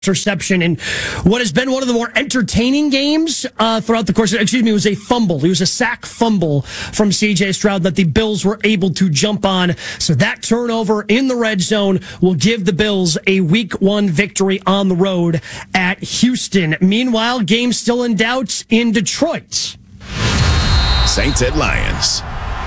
interception in what has been one of the more entertaining games throughout the course. It was a fumble. It was a sack fumble from C.J. Stroud that the Bills were able to jump on. So that turnover in the red zone will give the Bills a Week 1 victory on the road at Houston. Meanwhile, game still in doubt in Detroit. Saints at Lions.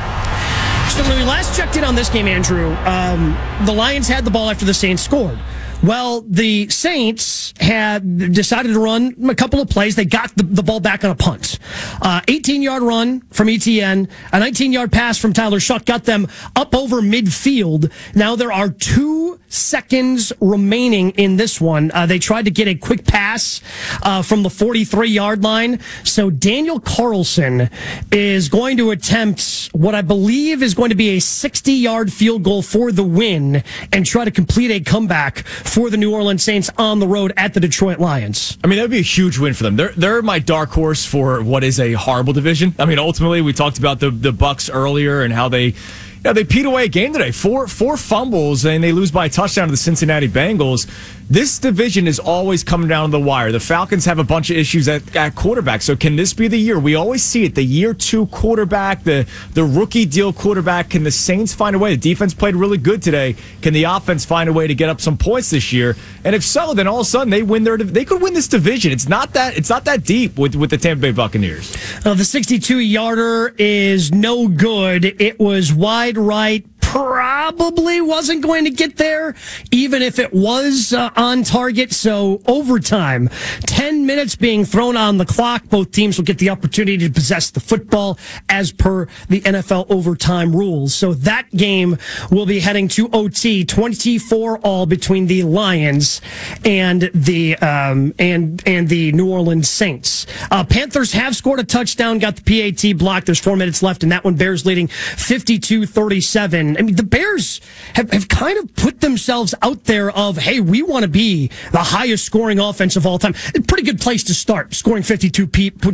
So when we last checked in on this game, Andrew, the Lions had the ball after the Saints scored. Well, the Saints had decided to run a couple of plays. They got the ball back on a punt. 18-yard run from ETN, a 19-yard pass from Tyler Shuck got them up over midfield. Now there are 2 seconds remaining in this one. They tried to get a quick pass from the 43-yard line. So Daniel Carlson is going to attempt what I believe is going to be a 60-yard field goal for the win and try to complete a comeback for the New Orleans Saints on the road at the Detroit Lions. I mean, that would be a huge win for them. They're my dark horse for what is a horrible division. I mean, ultimately, we talked about the Bucs earlier and how they peed away a game today. Four fumbles, and they lose by a touchdown to the Cincinnati Bengals. This division is always coming down to the wire. The Falcons have a bunch of issues at quarterback. So can this be the year? We always see it. The year 2 quarterback, the rookie deal quarterback. Can the Saints find a way? The defense played really good today. Can the offense find a way to get up some points this year? And if so, then all of a sudden they could win this division. It's not that deep with the Tampa Bay Buccaneers. The 62-yarder is no good. It was wide right. Probably wasn't going to get there, even if it was on target. So overtime, 10 minutes being thrown on the clock. Both teams will get the opportunity to possess the football as per the NFL overtime rules. So that game will be heading to OT, 24-all between the Lions and the New Orleans Saints. Panthers have scored a touchdown, got the PAT blocked. There's 4 minutes left, and that one Bears leading 52-37. I mean, the Bears have kind of put themselves out there of, hey, we want to be the highest scoring offense of all time. A pretty good place to start, scoring 52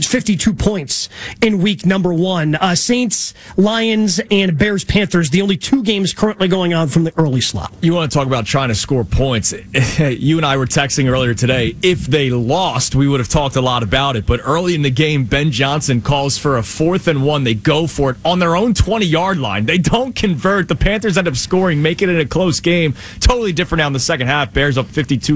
points in week number 1. Saints, Lions, and Bears, Panthers, the only 2 games currently going on from the early slot. You want to talk about trying to score points. You and I were texting earlier today. If they lost, we would have talked a lot about it. But early in the game, Ben Johnson calls for a 4th and 1. They go for it on their own 20-yard line. They don't convert. The Panthers end up scoring, making it a close game. Totally different now in the second half. Bears up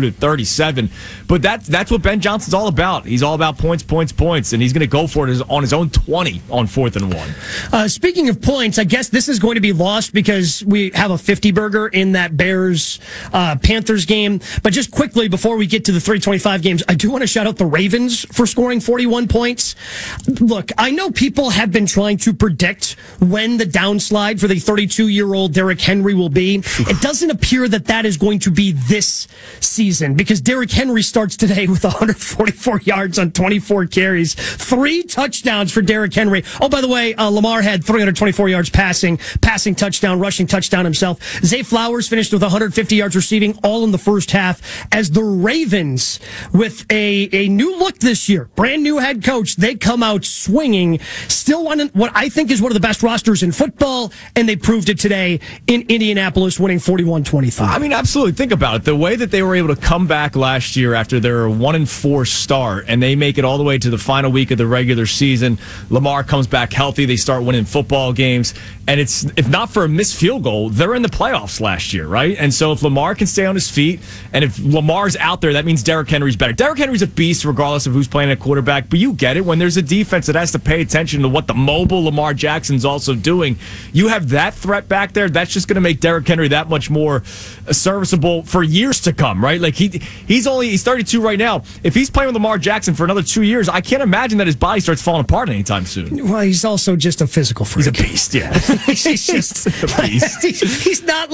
52-37. But that's what Ben Johnson's all about. He's all about points, and he's going to go for it on his own 20 on 4th and 1. Speaking of points, I guess this is going to be lost because we have a 50-burger in that Bears-Panthers game. But just quickly, before we get to the 325 games, I do want to shout out the Ravens for scoring 41 points. Look, I know people have been trying to predict when the downslide for the 32-year-old Derrick Henry will be. It doesn't appear that is going to be this season because Derrick Henry starts today with 144 yards on 24 carries. 3 touchdowns for Derrick Henry. Oh, by the way, Lamar had 324 yards passing touchdown, rushing touchdown himself. Zay Flowers finished with 150 yards receiving, all in the first half, as the Ravens, with a new look this year, brand new head coach, they come out swinging, still on what I think is one of the best rosters in football, and they proved it today in Indianapolis, winning 41-23. I mean, absolutely. Think about it. The way that they were able to come back last year after their 1-4 start, and they make it all the way to the final week of the regular season. Lamar comes back healthy. They start winning football games. And it's, if not for a missed field goal, they're in the playoffs last year, right? And so if Lamar can stay on his feet, and if Lamar's out there, that means Derrick Henry's better. Derrick Henry's a beast regardless of who's playing at quarterback, but you get it. When there's a defense that has to pay attention to what the mobile Lamar Jackson's also doing, you have that threat back there. That's just going to make Derrick Henry that much more serviceable for years to come, right? Like he's 32 right now. If he's playing with Lamar Jackson for another 2 years, I can't imagine that his body starts falling apart anytime soon. Well, he's also just a physical freak. He's a beast, yeah. He's just a beast. He's not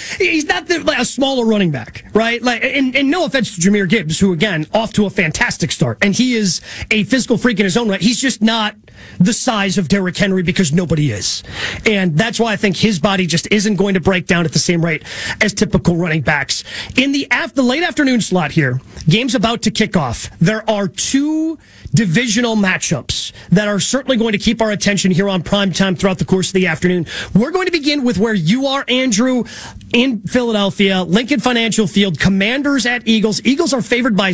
a smaller running back, right? Like, and no offense to Jahmyr Gibbs, who again off to a fantastic start, and he is a physical freak in his own right. He's just not the size of Derrick Henry because nobody is. And that's why I think his body just isn't going to break down at the same rate as typical running backs. In the late afternoon slot here, game's about to kick off. There are two divisional matchups that are certainly going to keep our attention here on primetime throughout the course of the afternoon. We're going to begin with where you are, Andrew, in Philadelphia, Lincoln Financial Field, Commanders at Eagles. Eagles are favored by